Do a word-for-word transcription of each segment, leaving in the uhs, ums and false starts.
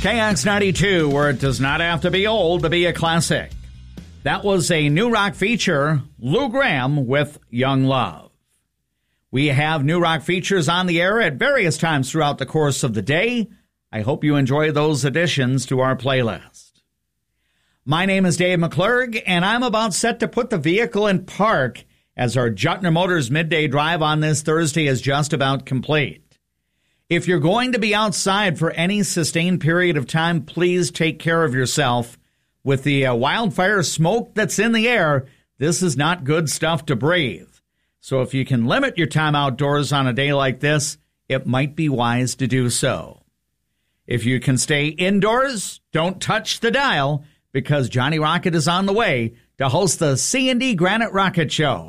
K X ninety-two, where it does not have to be old to be a classic. That was a new rock feature, Lou Gramm with Young Love. We have new rock features on the air at various times throughout the course of the day. I hope you enjoy those additions to our playlist. My name is Dave McClurg, and I'm about set to put the vehicle in park as our Juttner Motors midday drive on this Thursday is just about complete. If you're going to be outside for any sustained period of time, please take care of yourself. With the uh, wildfire smoke that's in the air, this is not good stuff to breathe. So if you can limit your time outdoors on a day like this, it might be wise to do so. If you can stay indoors, don't touch the dial, because Johnny Rocket is on the way to host the C and D Granite Rocket Show.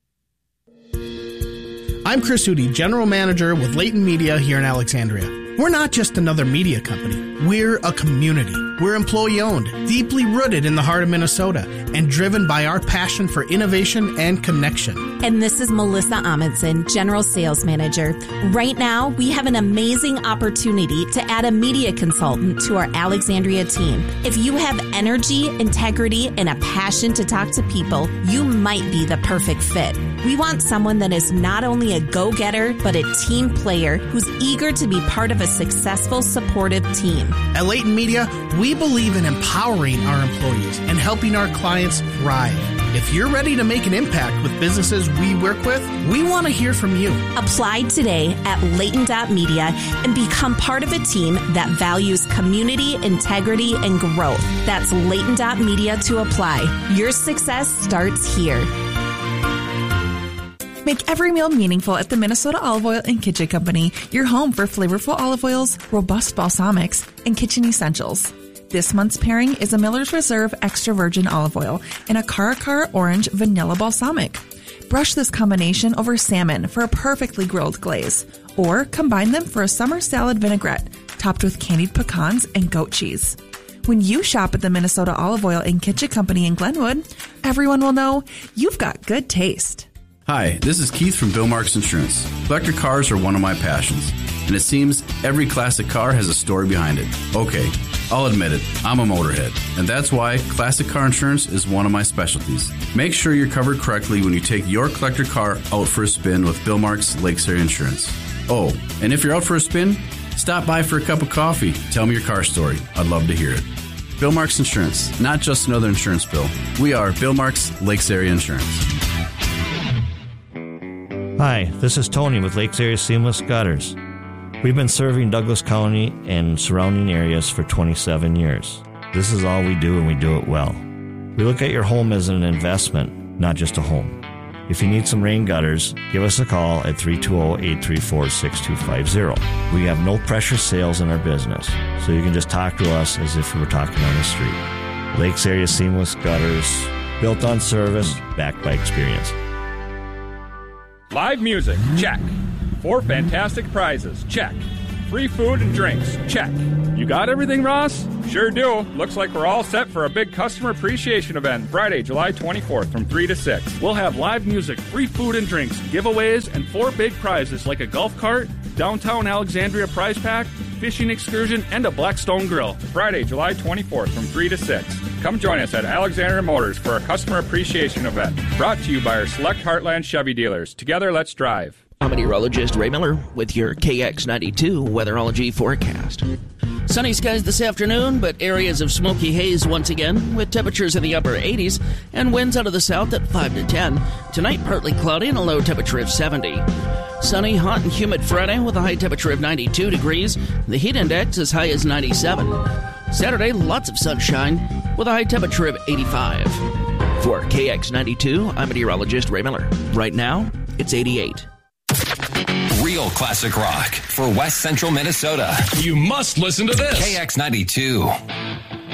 I'm Chris Hootie, General Manager with Leighton Media here in Alexandria. We're not just another media company. We're a community. We're employee-owned, deeply rooted in the heart of Minnesota, and driven by our passion for innovation and connection. And this is Melissa Amundsen, General Sales Manager. Right now, we have an amazing opportunity to add a media consultant to our Alexandria team. If you have energy, integrity, and a passion to talk to people, you might be the perfect fit. We want someone that is not only a go-getter, but a team player who's eager to be part of a successful, supportive team. At Leighton Media, we believe in empowering our employees and helping our clients thrive. If you're ready to make an impact with businesses we work with, we want to hear from you. Apply today at Leighton dot media and become part of a team that values community, integrity, and growth. That's Leighton dot media to apply. Your success starts here. Make every meal meaningful at the Minnesota Olive Oil and Kitchen Company, your home for flavorful olive oils, robust balsamics, and kitchen essentials. This month's pairing is a Miller's Reserve Extra Virgin Olive Oil and a Cara Cara Orange Vanilla Balsamic. Brush this combination over salmon for a perfectly grilled glaze, or combine them for a summer salad vinaigrette topped with candied pecans and goat cheese. When you shop at the Minnesota Olive Oil and Kitchen Company in Glenwood, everyone will know you've got good taste. Hi, this is Keith from Bill Marks Insurance. Collector cars are one of my passions, and it seems every classic car has a story behind it. Okay, I'll admit it, I'm a motorhead, and that's why classic car insurance is one of my specialties. Make sure you're covered correctly when you take your collector car out for a spin with Bill Marks Lakes Area Insurance. Oh, and if you're out for a spin, stop by for a cup of coffee. Tell me your car story. I'd love to hear it. Bill Marks Insurance, not just another insurance bill. We are Bill Marks Lakes Area Insurance. Hi, this is Tony with Lakes Area Seamless Gutters. We've been serving Douglas County and surrounding areas for twenty-seven years. This is all we do, and we do it well. We look at your home as an investment, not just a home. If you need some rain gutters, give us a call at three two zero, eight three four, six two five zero. We have no pressure sales in our business, so you can just talk to us as if we were talking on the street. Lakes Area Seamless Gutters, built on service, backed by experience. Live music, check. Four fantastic prizes, check. Free food and drinks, check. You got everything, Ross? Sure do. Looks like we're all set for a big customer appreciation event Friday, July twenty-fourth from three to six. We'll have live music, free food and drinks, giveaways, and four big prizes like a golf cart, downtown Alexandria prize pack, fishing excursion, and a Blackstone grill. Friday, July twenty-fourth from three to six. Come join us at Alexandria Motors for a customer appreciation event. Brought to you by our select Heartland Chevy dealers. Together, let's drive. I'm meteorologist Ray Miller with your K X ninety-two weatherology forecast. Sunny skies this afternoon, but areas of smoky haze once again, with temperatures in the upper eighties and winds out of the south at five to ten. Tonight, partly cloudy and a low temperature of seventy. Sunny, hot, and humid Friday with a high temperature of ninety-two degrees. The heat index as high as ninety-seven. Saturday, lots of sunshine with a high temperature of eighty-five. For K X ninety-two, I'm meteorologist Ray Miller. Right now, it's eighty-eight. Real classic rock for West Central Minnesota. You must listen to this. K X ninety-two.